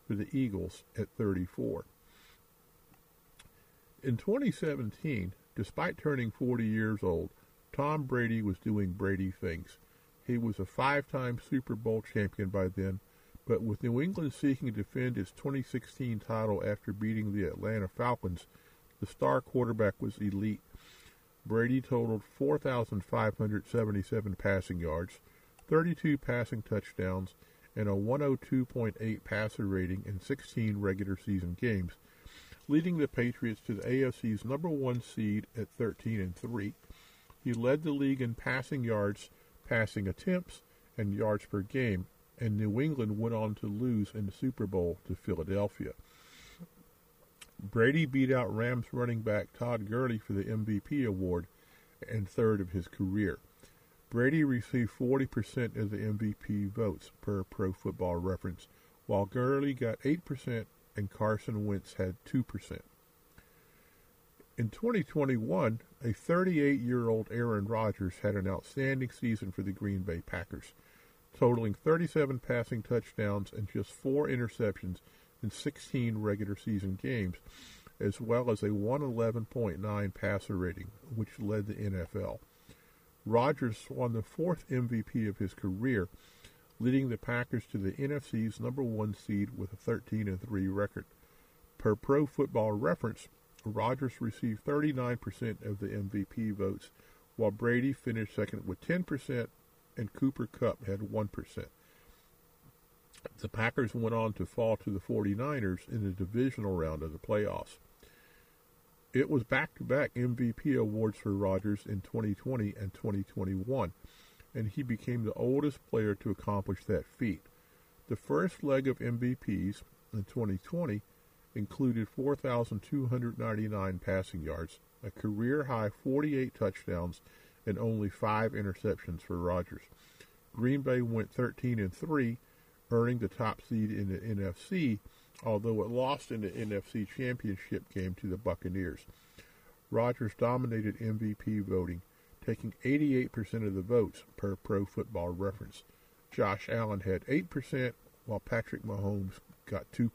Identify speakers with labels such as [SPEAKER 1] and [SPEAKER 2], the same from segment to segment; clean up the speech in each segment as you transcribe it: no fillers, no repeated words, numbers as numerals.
[SPEAKER 1] for the Eagles at 34. In 2017, despite turning 40 years old, Tom Brady was doing Brady things. He was a 5-time Super Bowl champion by then, but with New England seeking to defend its 2016 title after beating the Atlanta Falcons, the star quarterback was elite. Brady totaled 4,577 passing yards, 32 passing touchdowns, and a 102.8 passer rating in 16 regular season games, leading the Patriots to the AFC's number 1 seed at 13-3. He led the league in passing yards, passing attempts, and yards per game, and New England went on to lose in the Super Bowl to Philadelphia. Brady beat out Rams running back Todd Gurley for the MVP award and third of his career. Brady received 40% of the MVP votes per Pro Football Reference, while Gurley got 8% and Carson Wentz had 2%. In 2021, a 38-year-old Aaron Rodgers had an outstanding season for the Green Bay Packers, totaling 37 passing touchdowns and just 4 interceptions in 16 regular season games, as well as a 111.9 passer rating, which led the NFL. Rodgers won the 4th MVP of his career, leading the Packers to the NFC's number 1 seed with a 13-3 record. Per Pro Football Reference, Rodgers received 39% of the MVP votes, while Brady finished second with 10% and Cooper Kupp had 1%. The Packers went on to fall to the 49ers in the divisional round of the playoffs. It was back-to-back MVP awards for Rodgers in 2020 and 2021, and he became the oldest player to accomplish that feat. The first leg of MVPs in 2020 included 4,299 passing yards, a career-high 48 touchdowns, and only 5 interceptions for Rodgers. Green Bay went 13-3, earning the top seed in the NFC, although it lost in the NFC Championship game to the Buccaneers. Rodgers dominated MVP voting, taking 88% of the votes per Pro Football Reference. Josh Allen had 8%, while Patrick Mahomes got 2%.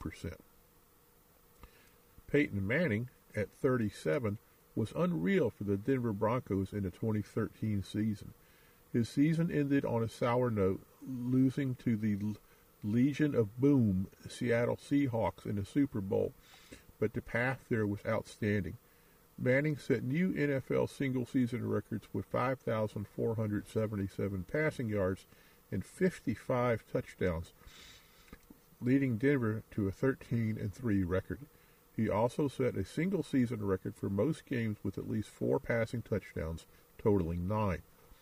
[SPEAKER 1] Peyton Manning, at 37, was unreal for the Denver Broncos in the 2013 season. His season ended on a sour note, losing to the Legion of Boom Seattle Seahawks in the Super Bowl, but the path there was outstanding. Manning set new NFL single-season records with 5,477 passing yards and 55 touchdowns, leading Denver to a 13-3 record. He also set a single-season record for most games with at least 4 passing touchdowns, totaling 9.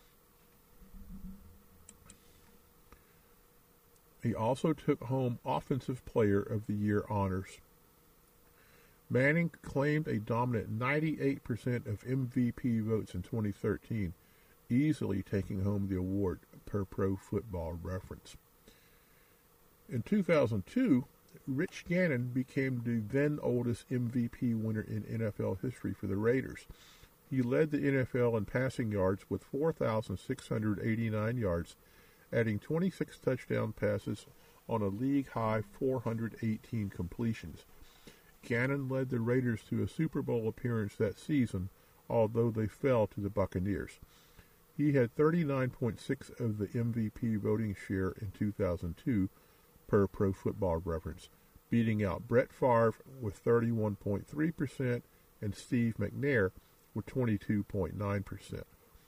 [SPEAKER 1] He also took home Offensive Player of the Year honors. Manning claimed a dominant 98% of MVP votes in 2013, easily taking home the award per Pro Football Reference. In 2002, Rich Gannon became the then oldest MVP winner in NFL history for the Raiders. He led the NFL in passing yards with 4,689 yards, adding 26 touchdown passes on a league-high 418 completions. Gannon led the Raiders to a Super Bowl appearance that season, although they fell to the Buccaneers. He had 39.6% of the MVP voting share in 2002 per Pro Football Reference, beating out Brett Favre with 31.3% and Steve McNair with 22.9%.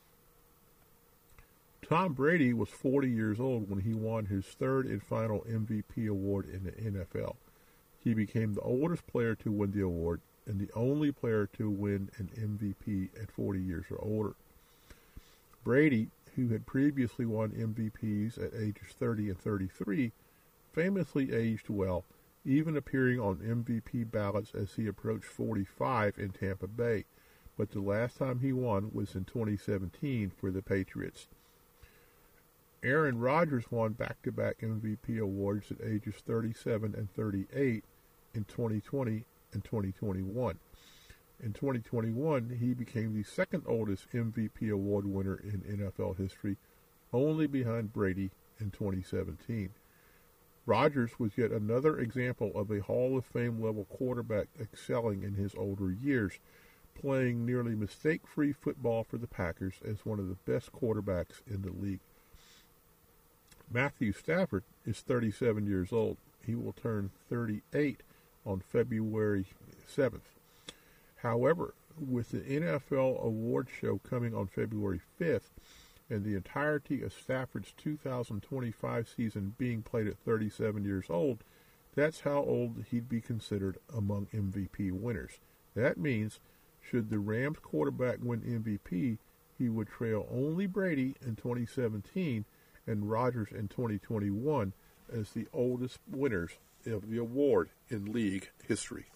[SPEAKER 1] Tom Brady was 40 years old when he won his 3rd and final MVP award in the NFL. He became the oldest player to win the award and the only player to win an MVP at 40 years or older. Brady, who had previously won MVPs at ages 30 and 33, famously aged well, even appearing on MVP ballots as he approached 45 in Tampa Bay, but the last time he won was in 2017 for the Patriots. Aaron Rodgers won back-to-back MVP awards at ages 37 and 38 in 2020 and 2021. In 2021, he became the second oldest MVP award winner in NFL history, only behind Brady in 2017. Rodgers was yet another example of a Hall of Fame level quarterback excelling in his older years, playing nearly mistake-free football for the Packers as one of the best quarterbacks in the league. Matthew Stafford is 37 years old. He will turn 38 on February 7th. However, with the NFL award show coming on February 5th and the entirety of Stafford's 2025 season being played at 37 years old, that's how old he'd be considered among MVP winners. That means, should the Rams quarterback win MVP, he would trail only Brady in 2017 and Rodgers in 2021 as the oldest winners of the award in league history.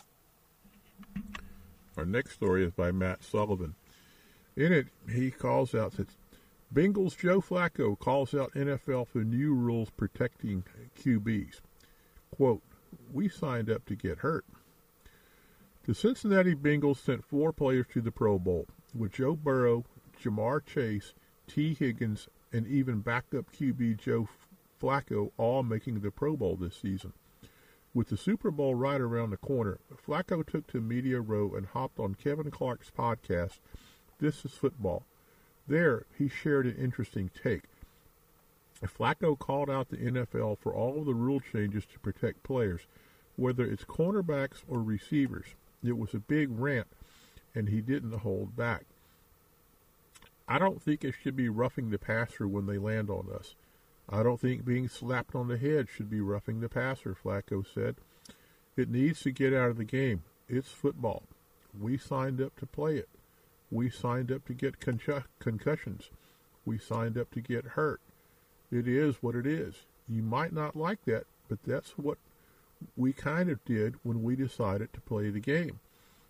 [SPEAKER 1] Our next story is by Matt Sullivan. In it, he calls out that Bengals Joe Flacco calls out NFL for new rules protecting QBs. Quote, "We signed up to get hurt." The Cincinnati Bengals sent 4 players to the Pro Bowl, with Joe Burrow, Jamar Chase, T. Higgins, and even backup QB Joe Flacco all making the Pro Bowl this season. With the Super Bowl right around the corner, Flacco took to Media Row and hopped on Kevin Clark's podcast, This is Football. There, he shared an interesting take. Flacco called out the NFL for all of the rule changes to protect players, whether it's cornerbacks or receivers. It was a big rant, and he didn't hold back. "I don't think it should be roughing the passer when they land on us. I don't think being slapped on the head should be roughing the passer," Flacco said. "It needs to get out of the game. It's football. We signed up to play it. We signed up to get concussions. We signed up to get hurt. It is what it is. You might not like that, but that's what we kind of did when we decided to play the game."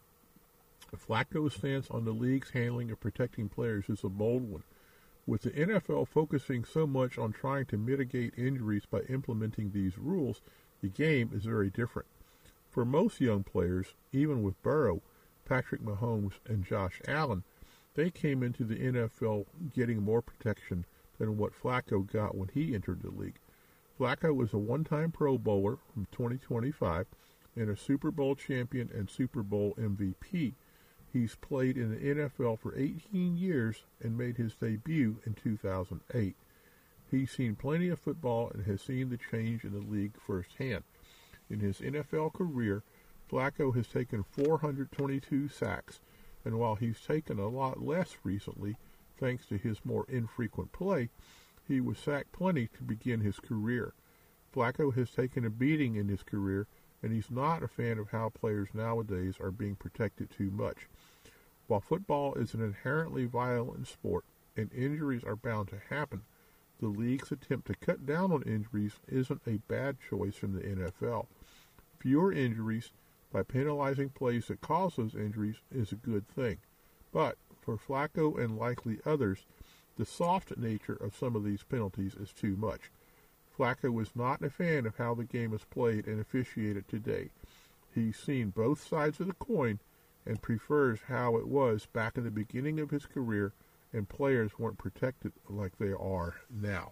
[SPEAKER 1] Flacco's stance on the league's handling of protecting players is a bold one. With the NFL focusing so much on trying to mitigate injuries by implementing these rules, the game is very different. For most young players, even with Burrow, Patrick Mahomes, and Josh Allen, they came into the NFL getting more protection than what Flacco got when he entered the league. Flacco was a one-time Pro Bowler from 2025 and a Super Bowl champion and Super Bowl MVP. He's played in the NFL for 18 years and made his debut in 2008. He's seen plenty of football and has seen the change in the league firsthand. In his NFL career, Flacco has taken 422 sacks, and while he's taken a lot less recently, thanks to his more infrequent play, he was sacked plenty to begin his career. Flacco has taken a beating in his career, and he's not a fan of how players nowadays are being protected too much. While football is an inherently violent sport, and injuries are bound to happen, the league's attempt to cut down on injuries isn't a bad choice from the NFL. Fewer injuries by penalizing plays that cause those injuries is a good thing. But for Flacco and likely others, the soft nature of some of these penalties is too much. Flacco is not a fan of how the game is played and officiated today. He's seen both sides of the coin and prefers how it was back in the beginning of his career and players weren't protected like they are now.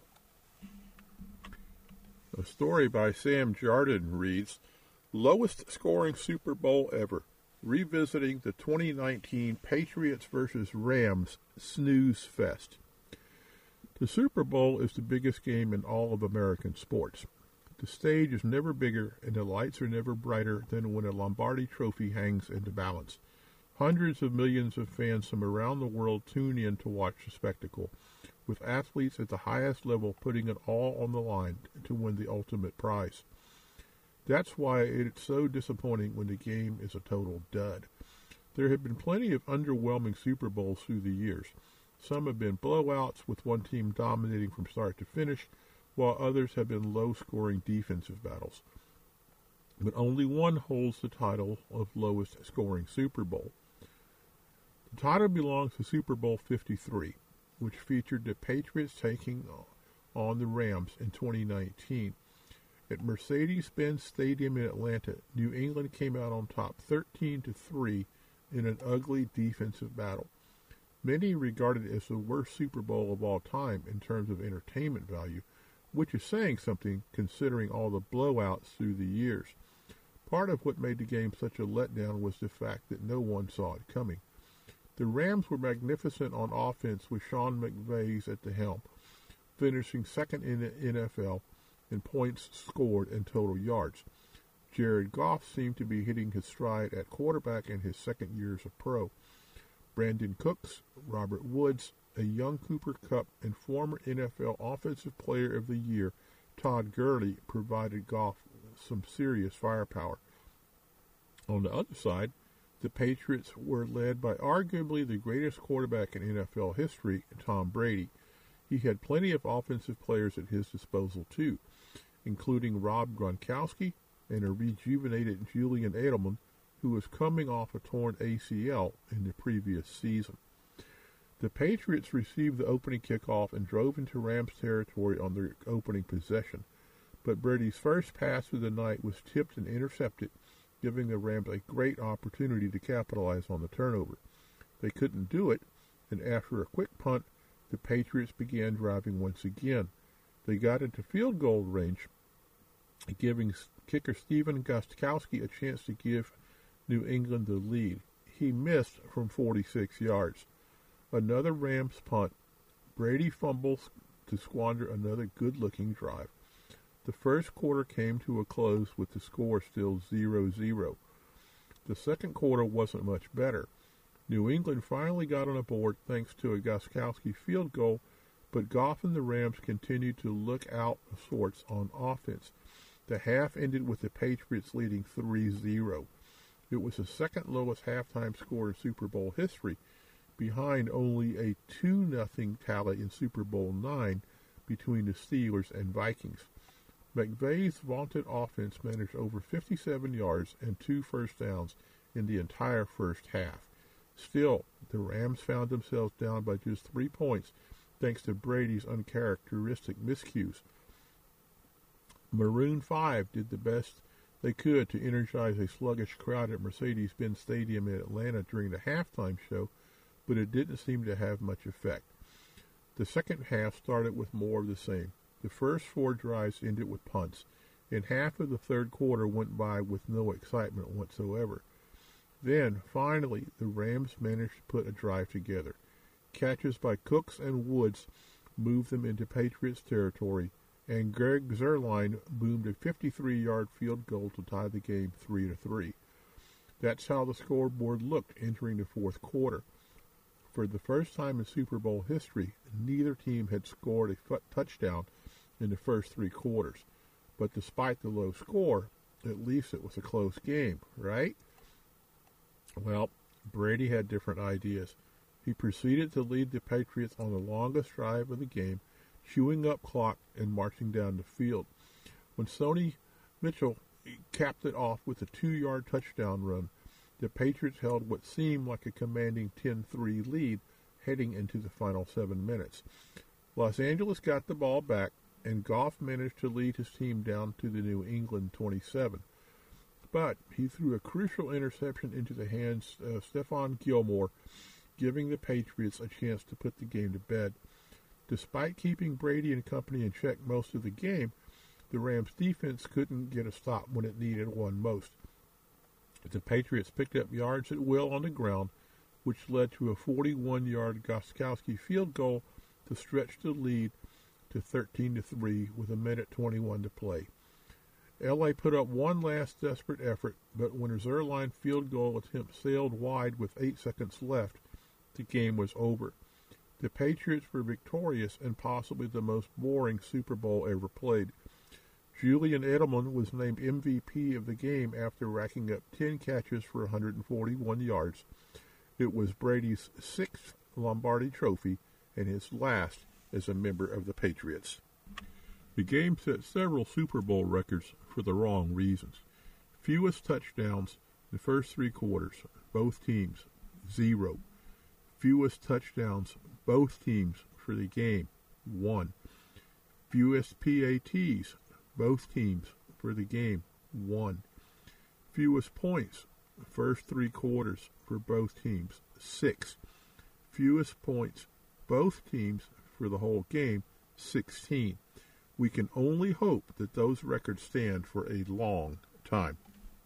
[SPEAKER 1] A story by Sam Jardin reads, "Lowest scoring Super Bowl ever, revisiting the 2019 Patriots versus Rams snooze fest." The Super Bowl is the biggest game in all of American sports. The stage is never bigger and the lights are never brighter than when a Lombardi trophy hangs in the balance. Hundreds of millions of fans from around the world tune in to watch the spectacle, with athletes at the highest level putting it all on the line to win the ultimate prize. That's why it's so disappointing when the game is a total dud. There have been plenty of underwhelming Super Bowls through the years. Some have been blowouts with one team dominating from start to finish, while others have been low-scoring defensive battles. But only one holds the title of lowest scoring Super Bowl. The title belongs to Super Bowl 53, which featured the Patriots taking on the Rams in 2019. At Mercedes-Benz Stadium in Atlanta, New England came out on top 13-3 in an ugly defensive battle. Many regard it as the worst Super Bowl of all time in terms of entertainment value, which is saying something considering all the blowouts through the years. Part of what made the game such a letdown was the fact that no one saw it coming. The Rams were magnificent on offense with Sean McVay at the helm, finishing second in the NFL in points scored and total yards. Jared Goff seemed to be hitting his stride at quarterback in his second year as a pro. Brandon Cooks, Robert Woods, a young Cooper Kupp, and former NFL Offensive Player of the Year Todd Gurley provided Goff some serious firepower. On the other side, the Patriots were led by arguably the greatest quarterback in NFL history, Tom Brady. He had plenty of offensive players at his disposal too, including Rob Gronkowski and a rejuvenated Julian Edelman, who was coming off a torn ACL in the previous season. The Patriots received the opening kickoff and drove into Rams territory on their opening possession, but Brady's first pass of the night was tipped and intercepted, giving the Rams a great opportunity to capitalize on the turnover. They couldn't do it, and after a quick punt, the Patriots began driving once again. They got into field goal range, giving kicker Stephen Gostkowski a chance to give New England the lead. He missed from 46 yards. Another Rams punt. Brady fumbles to squander another good-looking drive. The first quarter came to a close with the score still 0-0. The second quarter wasn't much better. New England finally got on a board thanks to a Gostkowski field goal, but Goff and the Rams continued to look out of sorts on offense. The half ended with the Patriots leading 3-0. It was the second lowest halftime score in Super Bowl history, behind only a 2-0 tally in Super Bowl IX between the Steelers and Vikings. McVay's vaunted offense managed over 57 yards and 2 first downs in the entire first half. Still, the Rams found themselves down by just 3 points thanks to Brady's uncharacteristic miscues. Maroon 5 did the best they could to energize a sluggish crowd at Mercedes-Benz Stadium in Atlanta during the halftime show, but it didn't seem to have much effect. The second half started with more of the same. The first 4 drives ended with punts, and half of the third quarter went by with no excitement whatsoever. Then, finally, the Rams managed to put a drive together. Catches by Cooks and Woods moved them into Patriots territory, and Greg Zuerlein boomed a 53-yard field goal to tie the game 3-3. That's how the scoreboard looked entering the fourth quarter. For the first time in Super Bowl history, neither team had scored a touchdown in the first 3 quarters. But despite the low score, at least it was a close game, right? Well, Brady had different ideas. He proceeded to lead the Patriots on the longest drive of the game, chewing up clock and marching down the field. When Sony Mitchell capped it off with a 2-yard touchdown run, the Patriots held what seemed like a commanding 10-3 lead heading into the final 7 minutes. Los Angeles got the ball back, and Goff managed to lead his team down to the New England 27. But he threw a crucial interception into the hands of Stephon Gilmore, giving the Patriots a chance to put the game to bed. Despite keeping Brady and company in check most of the game, the Rams' defense couldn't get a stop when it needed one most. The Patriots picked up yards at will on the ground, which led to a 41-yard Gostkowski field goal to stretch the lead to 13-3 with 1:21 to play. L.A. put up one last desperate effort, but when a Zuerlein field goal attempt sailed wide with 8 seconds left, the game was over. The Patriots were victorious and possibly the most boring Super Bowl ever played. Julian Edelman was named MVP of the game after racking up 10 catches for 141 yards. It was Brady's 6th Lombardi Trophy and his last as a member of the Patriots. The game set several Super Bowl records for the wrong reasons. Fewest touchdowns in the first 3 quarters, both teams, 0. Fewest touchdowns, both teams for the game, 1. Fewest PATs, both teams for the game, 1. Fewest points, first 3 quarters for both teams, 6. Fewest points, both teams for the whole game, 16. We can only hope that those records stand for a long time.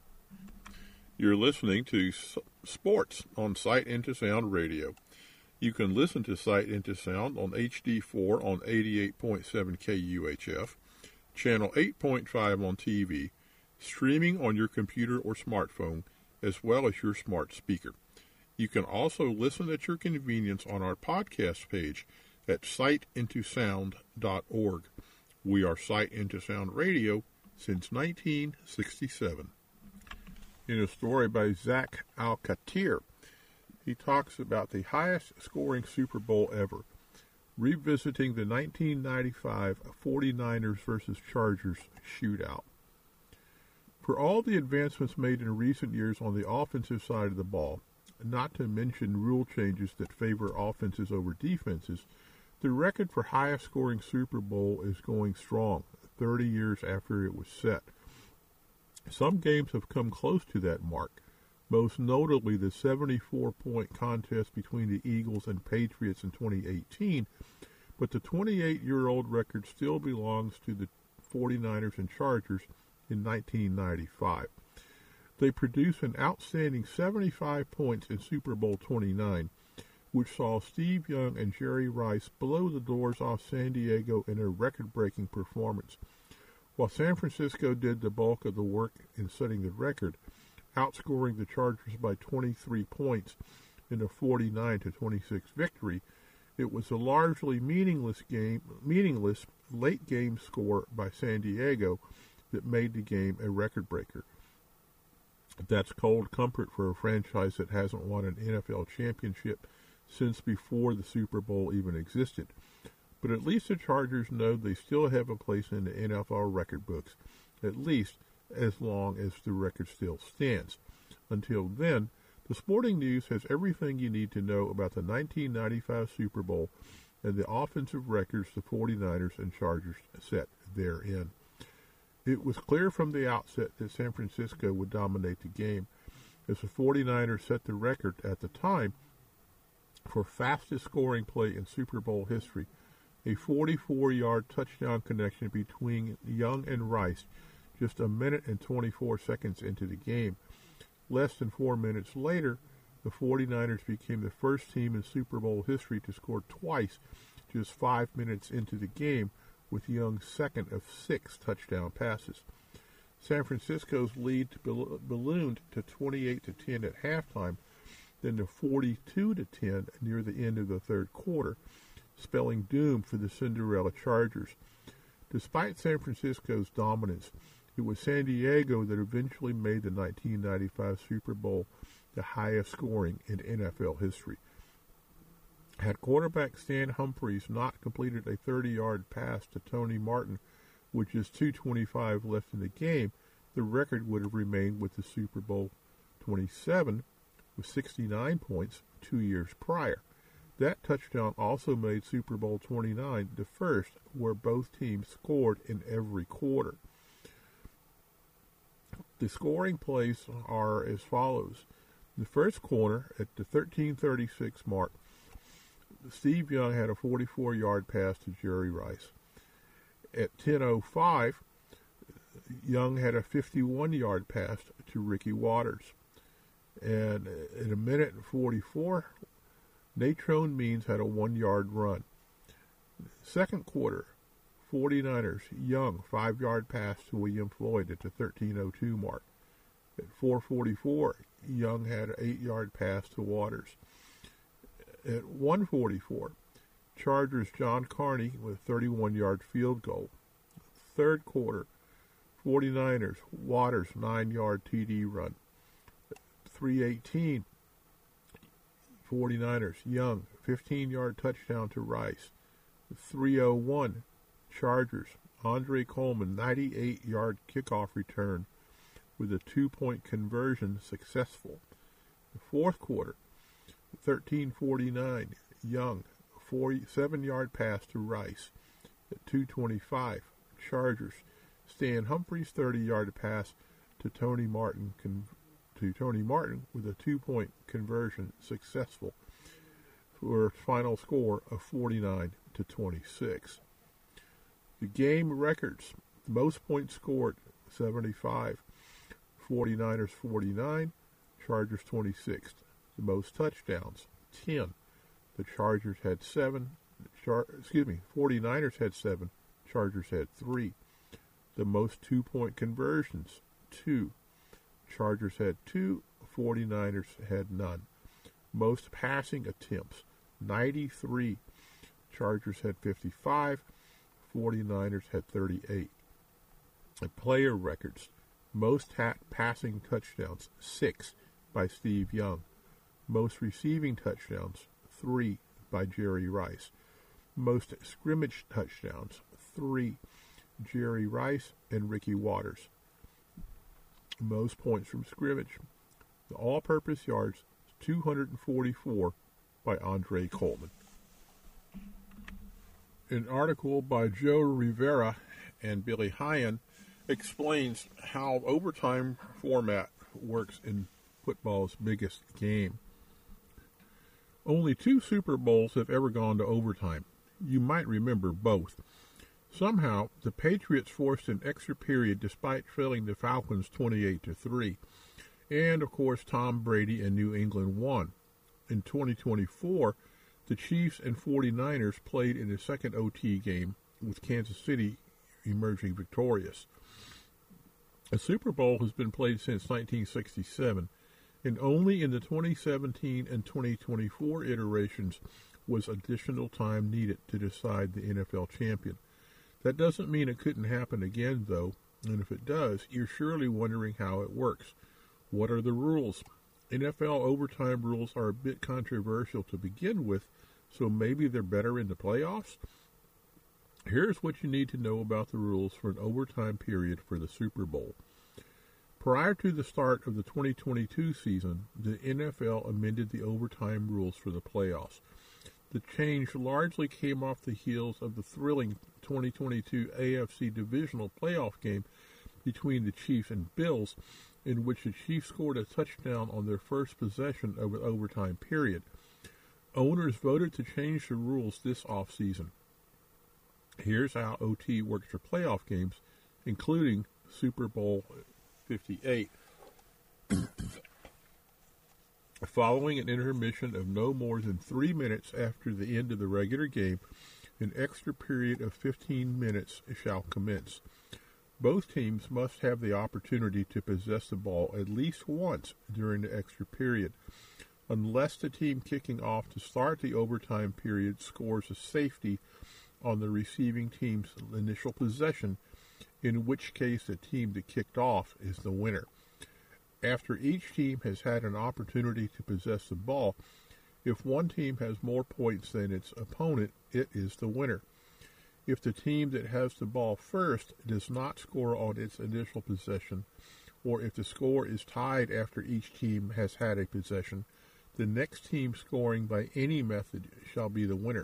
[SPEAKER 1] You're listening to Sports on Sight Into Sound Radio. You can listen to Sight Into Sound on HD4 on 88.7 KUHF, channel 8.5 on TV, streaming on your computer or smartphone, as well as your smart speaker. You can also listen at your convenience on our podcast page at sightintosound.org. We are Sight Into Sound Radio since 1967. In a story by Zach Alcatir, he talks about the highest scoring Super Bowl ever, revisiting the 1995 49ers versus Chargers shootout. For all the advancements made in recent years on the offensive side of the ball, not to mention rule changes that favor offenses over defenses, the record for highest scoring Super Bowl is going strong, 30 years after it was set. Some games have come close to that mark, most notably the 74-point contest between the Eagles and Patriots in 2018, but the 28-year-old record still belongs to the 49ers and Chargers in 1995. They produced an outstanding 75 points in Super Bowl 29, which saw Steve Young and Jerry Rice blow the doors off San Diego in a record-breaking performance. While San Francisco did the bulk of the work in setting the record, outscoring the Chargers by 23 points in a 49-26 victory, it was a largely meaningless late-game score by San Diego that made the game a record-breaker. That's cold comfort for a franchise that hasn't won an NFL championship since before the Super Bowl even existed. But at least the Chargers know they still have a place in the NFL record books, at least as long as the record still stands. Until then, the Sporting News has everything you need to know about the 1995 Super Bowl and the offensive records the 49ers and Chargers set therein. It was clear from the outset that San Francisco would dominate the game, as the 49ers set the record at the time for fastest scoring play in Super Bowl history, a 44-yard touchdown connection between Young and Rice just a minute and 24 seconds into the game. Less than 4 minutes later, the 49ers became the first team in Super Bowl history to score twice just 5 minutes into the game, with Young's second of 6 touchdown passes. San Francisco's lead ballooned to 28-10 at halftime, then to 42-10 near the end of the third quarter, spelling doom for the Cinderella Chargers. Despite San Francisco's dominance, it was San Diego that eventually made the 1995 Super Bowl the highest scoring in NFL history. Had quarterback Stan Humphries not completed a 30-yard pass to Tony Martin with just 2:25 left in the game, the record would have remained with the Super Bowl 27 with 69 points 2 years prior. That touchdown also made Super Bowl 29 the first where both teams scored in every quarter. The scoring plays are as follows. The first quarter, at the 13:36 mark, Steve Young had a 44-yard pass to Jerry Rice. At 10:05, Young had a 51-yard pass to Ricky Watters. And in a minute and 44, Natrone Means had a 1-yard run. Second quarter, 49ers, Young, 5-yard pass to William Floyd at the 13:02 mark. At 4:44, Young had an 8-yard pass to Watters. At 1:44, Chargers John Carney with a 31-yard field goal. Third quarter, 49ers, Watters, 9-yard TD run. 3:18, 49ers, Young, 15-yard touchdown to Rice. 3:01, Chargers, Andre Coleman, 98-yard kickoff return with a 2-point conversion successful. The fourth quarter, 13:49, Young, 7-yard pass to Rice. At 2:25, Chargers, Stan Humphries, 30-yard pass to Tony Martin with a 2-point conversion successful for a final score of 49-26. The game records: the most points scored, 75. 49ers 49, Chargers 26. The most touchdowns, 10. The Chargers had 7. 49ers had 7. Chargers had 3. The most two-point conversions, 2. Chargers had 2. 49ers had none. Most passing attempts, 93. Chargers had 55. 49ers had 38. The player records: most passing touchdowns, 6 by Steve Young. Most receiving touchdowns, 3 by Jerry Rice. Most scrimmage touchdowns, 3, Jerry Rice and Ricky Watters. Most points from scrimmage. The all-purpose yards, 244 by Andre Coleman. An article by Joe Rivera and Billy Hyan explains how overtime format works in football's biggest game. Only 2 Super Bowls have ever gone to overtime. You might remember both. Somehow, the Patriots forced an extra period despite trailing the Falcons 28-3. And, of course, Tom Brady and New England won. In 2024, the Chiefs and 49ers played in a second OT game, with Kansas City emerging victorious. A Super Bowl has been played since 1967, and only in the 2017 and 2024 iterations was additional time needed to decide the NFL champion. That doesn't mean it couldn't happen again, though, and if it does, you're surely wondering how it works. What are the rules? NFL overtime rules are a bit controversial to begin with, so maybe they're better in the playoffs? Here's what you need to know about the rules for an overtime period for the Super Bowl. Prior to the start of the 2022 season, the NFL amended the overtime rules for the playoffs. The change largely came off the heels of the thrilling 2022 AFC divisional playoff game between the Chiefs and Bills, in which the Chiefs scored a touchdown on their first possession of an overtime period. Owners voted to change the rules this offseason. Here's how OT works for playoff games, including Super Bowl 58. Following an intermission of no more than 3 minutes after the end of the regular game, an extra period of 15 minutes shall commence. Both teams must have the opportunity to possess the ball at least once during the extra period, unless the team kicking off to start the overtime period scores a safety on the receiving team's initial possession, in which case the team that kicked off is the winner. After each team has had an opportunity to possess the ball, if one team has more points than its opponent, it is the winner. If the team that has the ball first does not score on its initial possession, or if the score is tied after each team has had a possession, the next team scoring by any method shall be the winner.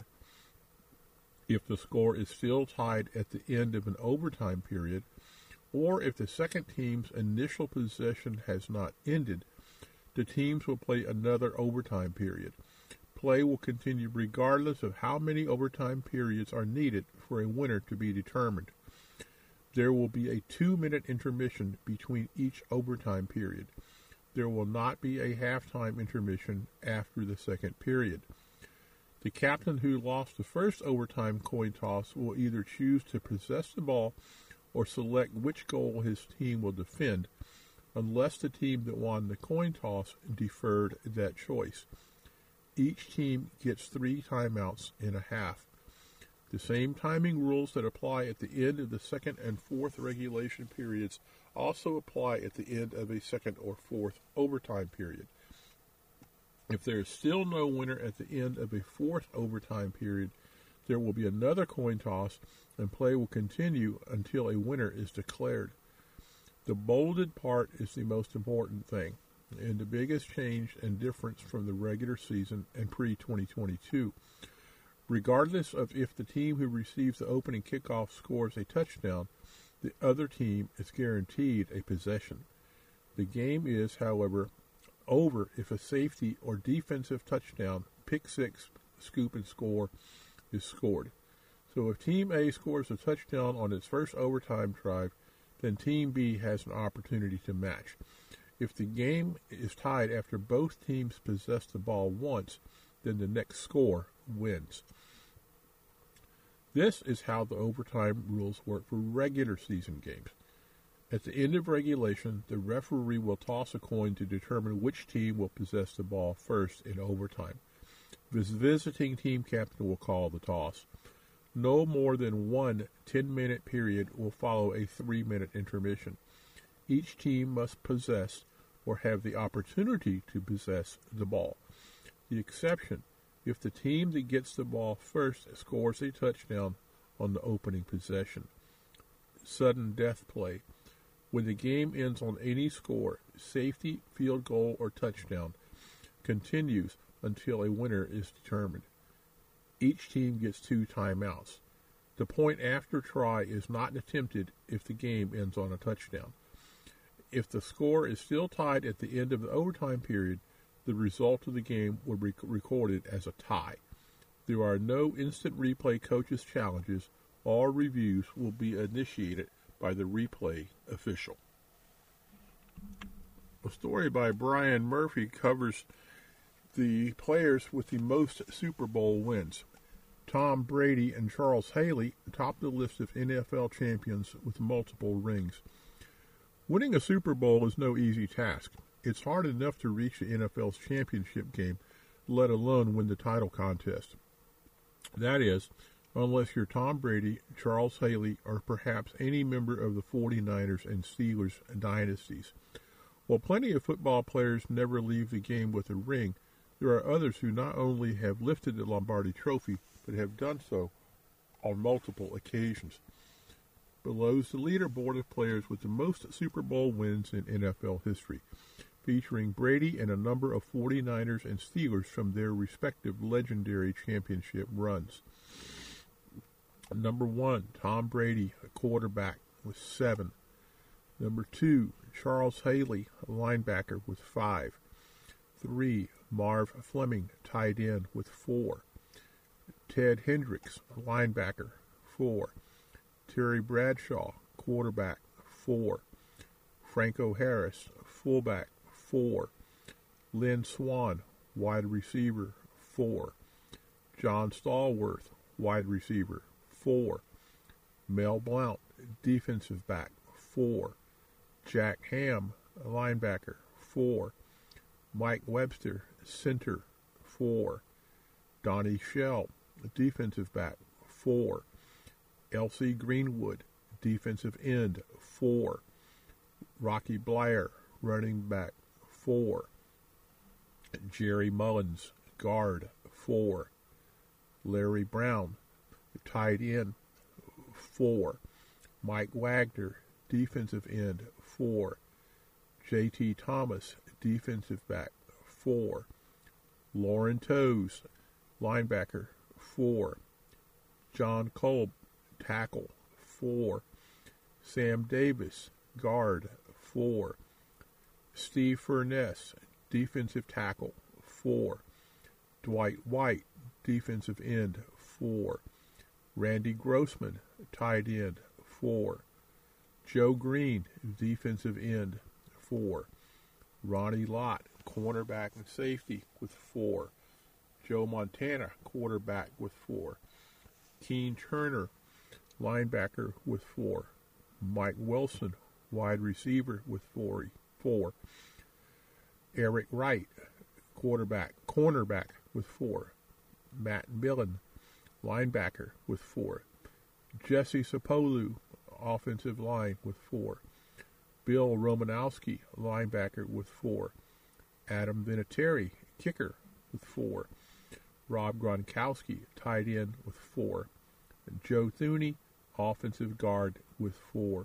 [SPEAKER 1] If the score is still tied at the end of an overtime period, or if the second team's initial possession has not ended, the teams will play another overtime period. Play will continue regardless of how many overtime periods are needed for a winner to be determined. There will be a 2-minute intermission between each overtime period. There will not be a halftime intermission after the second period. The captain who lost the first overtime coin toss will either choose to possess the ball or select which goal his team will defend, unless the team that won the coin toss deferred that choice. Each team gets 3 timeouts and a half. The same timing rules that apply at the end of the second and fourth regulation periods also apply at the end of a second or fourth overtime period. If there is still no winner at the end of a fourth overtime period, there will be another coin toss and play will continue until a winner is declared. The bolded part is the most important thing, and the biggest change and difference from the regular season and pre-2022. Regardless of if the team who receives the opening kickoff scores a touchdown, the other team is guaranteed a possession. The game is, however, over if a safety or defensive touchdown, pick six, scoop and score is scored. So if Team A scores a touchdown on its first overtime drive, then Team B has an opportunity to match. If the game is tied after both teams possess the ball once, then the next score wins. This is how the overtime rules work for regular season games. At the end of regulation, the referee will toss a coin to determine which team will possess the ball first in overtime. The visiting team captain will call the toss. No more than one 10-minute period will follow a 3-minute intermission. Each team must possess or have the opportunity to possess the ball. The exception, if the team that gets the ball first scores a touchdown on the opening possession. Sudden death play. When the game ends on any score, safety, field goal, or touchdown, continues until a winner is determined. Each team gets 2 timeouts. The point after try is not attempted if the game ends on a touchdown. If the score is still tied at the end of the overtime period, the result of the game will be recorded as a tie. There are no instant replay coaches' challenges. All reviews will be initiated by the replay official. A story by Brian Murphy covers the players with the most Super Bowl wins. Tom Brady and Charles Haley top the list of NFL champions with multiple rings. Winning a Super Bowl is no easy task. It's hard enough to reach the NFL's championship game, let alone win the title contest. That is, unless you're Tom Brady, Charles Haley, or perhaps any member of the 49ers and Steelers dynasties. While plenty of football players never leave the game with a ring, there are others who not only have lifted the Lombardi Trophy, but have done so on multiple occasions. Below is the leaderboard of players with the most Super Bowl wins in NFL history, featuring Brady and a number of 49ers and Steelers from their respective legendary championship runs. Number 1, Tom Brady, a quarterback, with 7. Number 2, Charles Haley, a linebacker, with 5. 3, Marv Fleming, tight end, with 4. Ted Hendricks, a linebacker, 4. Terry Bradshaw, quarterback, 4. Franco Harris, fullback, 4. Lynn Swann, wide receiver, 4. John Stallworth, wide receiver, 4. Mel Blount, defensive back, 4. Jack Ham, linebacker, 4. Mike Webster, center, 4. Donnie Shell, defensive back, 4. L.C. Greenwood, defensive end, 4. Rocky Bleier, running back, 4. Jerry Mullins, guard, 4. Larry Brown, tight end, 4. Mike Wagner, defensive end, 4. J.T. Thomas, defensive back, 4. Lauren Toes, linebacker, 4. John Kolb, tackle, 4. Sam Davis, guard, 4. Steve Furness, defensive tackle, 4. Dwight White, defensive end, 4. Randy Grossman, tight end, 4. Joe Green, defensive end, 4. Ronnie Lott, cornerback and safety, with 4. Joe Montana, quarterback, with 4. Keene Turner, linebacker, with 4. Mike Wilson, wide receiver, with 4. Eric Wright, cornerback, with 4. Matt Millen, linebacker, with 4. Jesse Sapolu, offensive line, with 4. Bill Romanowski, linebacker, with 4. Adam Vinatieri, kicker, with 4. Rob Gronkowski, tight end, with 4. And Joe Thuney, offensive guard, with 4.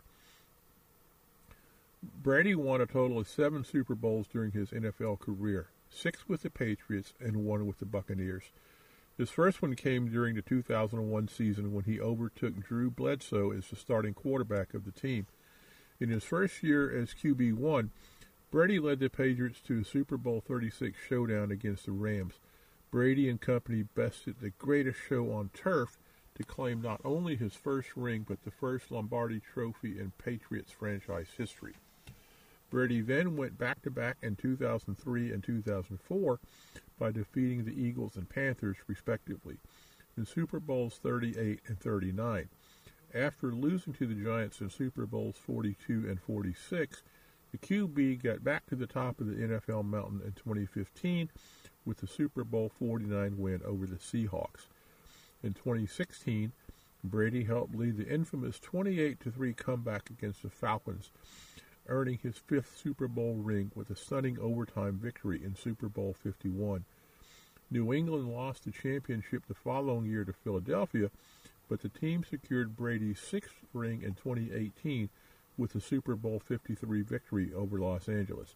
[SPEAKER 1] Brady won a total of 7 Super Bowls during his NFL career, 6 with the Patriots and 1 with the Buccaneers. His first one came during the 2001 season when he overtook Drew Bledsoe as the starting quarterback of the team. In his first year as QB1, Brady led the Patriots to a Super Bowl 36 showdown against the Rams. Brady and company bested the greatest show on turf to claim not only his first ring but the first Lombardi Trophy in Patriots franchise history. Brady then went back-to-back in 2003 and 2004 by defeating the Eagles and Panthers, respectively, in Super Bowls 38 and 39. After losing to the Giants in Super Bowls 42 and 46, the QB got back to the top of the NFL mountain in 2015 with the Super Bowl 49 win over the Seahawks. In 2016, Brady helped lead the infamous 28-3 comeback against the Falcons, earning his fifth Super Bowl ring with a stunning overtime victory in Super Bowl 51. New England lost the championship the following year to Philadelphia, but the team secured Brady's sixth ring in 2018 with the Super Bowl 53 victory over Los Angeles.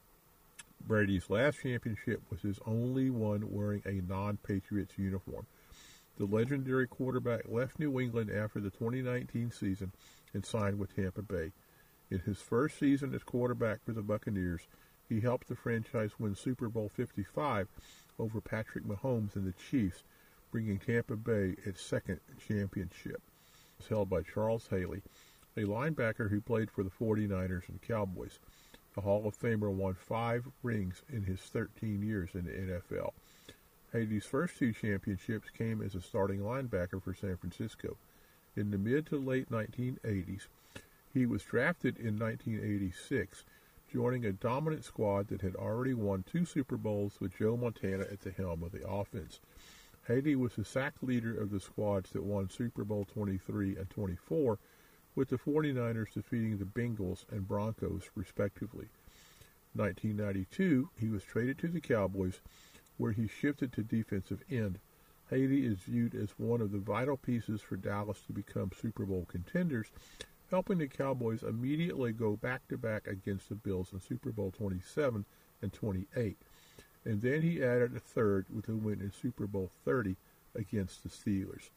[SPEAKER 1] Brady's last championship was his only one wearing a non-Patriots uniform. The legendary quarterback left New England after the 2019 season and signed with Tampa Bay. In his first season as quarterback for the Buccaneers, he helped the franchise win Super Bowl 55 over Patrick Mahomes and the Chiefs, bringing Tampa Bay its second championship. It was held by Charles Haley, a linebacker who played for the 49ers and Cowboys. The Hall of Famer won 5 rings in his 13 years in the NFL. Haley's first 2 championships came as a starting linebacker for San Francisco. In the mid to late 1980s, he was drafted in 1986, joining a dominant squad that had already won 2 Super Bowls with Joe Montana at the helm of the offense. Haley was the sack leader of the squads that won Super Bowl 23 and 24, with the 49ers defeating the Bengals and Broncos, respectively. In 1992, he was traded to the Cowboys, where he shifted to defensive end. Haley is viewed as one of the vital pieces for Dallas to become Super Bowl contenders, helping the Cowboys immediately go back-to-back against the Bills in Super Bowl 27 and 28. And then he added a third with a win in Super Bowl 30 against the Steelers.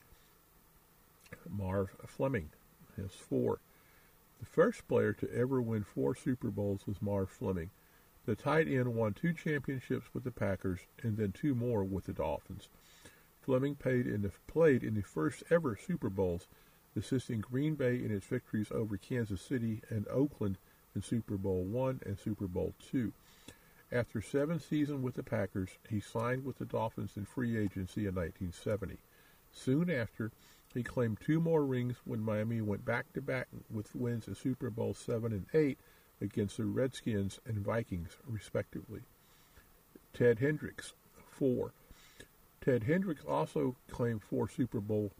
[SPEAKER 1] Marv Fleming has 4. The first player to ever win 4 Super Bowls was Marv Fleming. The tight end won 2 championships with the Packers and then 2 more with the Dolphins. Fleming played in the first ever Super Bowls, assisting Green Bay in its victories over Kansas City and Oakland in Super Bowl I and Super Bowl II. After 7 seasons with the Packers, he signed with the Dolphins in free agency in 1970. Soon after, he claimed 2 more rings when Miami went back-to-back with wins in Super Bowl 7 and 8 against the Redskins and Vikings, respectively. Ted Hendricks, 4. Ted Hendricks also claimed 4 Super Bowls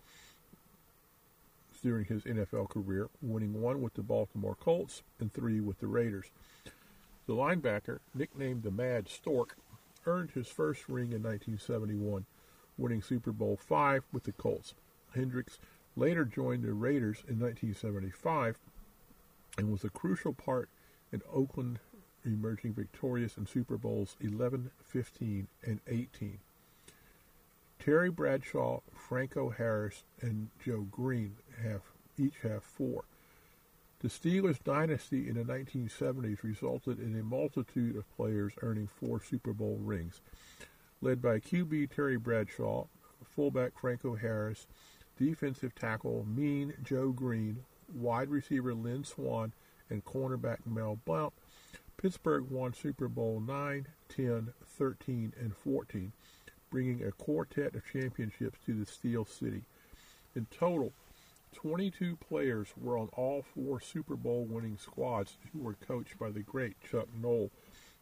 [SPEAKER 1] during his NFL career, winning 1 with the Baltimore Colts and 3 with the Raiders. The linebacker, nicknamed the Mad Stork, earned his first ring in 1971, winning Super Bowl 5 with the Colts. Hendricks later joined the Raiders in 1975 and was a crucial part in Oakland emerging victorious in Super Bowls 11, 15, and 18. Terry Bradshaw, Franco Harris, and Joe Green each have 4. The Steelers' dynasty in the 1970s resulted in a multitude of players earning 4 Super Bowl rings, led by QB Terry Bradshaw, fullback Franco Harris, defensive tackle Mean Joe Green, wide receiver Lynn Swann, and cornerback Mel Blount. Pittsburgh won Super Bowl 9, 10, 13, and 14, bringing a quartet of championships to the Steel City. In total, 22 players were on all 4 Super Bowl winning squads who were coached by the great Chuck Noll.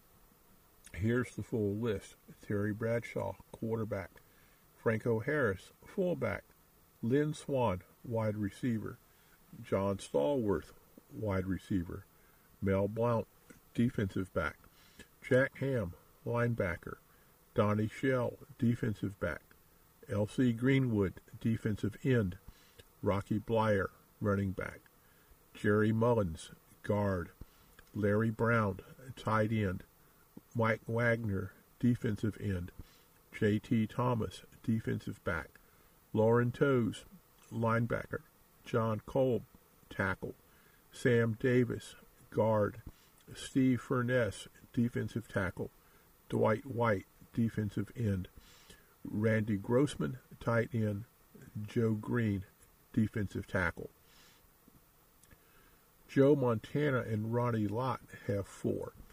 [SPEAKER 1] Here's the full list. Terry Bradshaw, quarterback. Franco Harris, fullback. Lynn Swann, wide receiver. John Stallworth, wide receiver. Mel Blount, defensive back. Jack Ham, linebacker. Donnie Shell, defensive back. L.C. Greenwood, defensive end. Rocky Bleier, running back. Jerry Mullins, guard. Larry Brown, tight end. Mike Wagner, defensive end. J.T. Thomas, defensive back. Lauren Toes, linebacker. John Kolb, tackle. Sam Davis, guard. Steve Furness, defensive tackle. Dwight White, defensive end. Randy Grossman, tight end. Joe Green, defensive tackle. Joe Montana and Ronnie Lott have 4.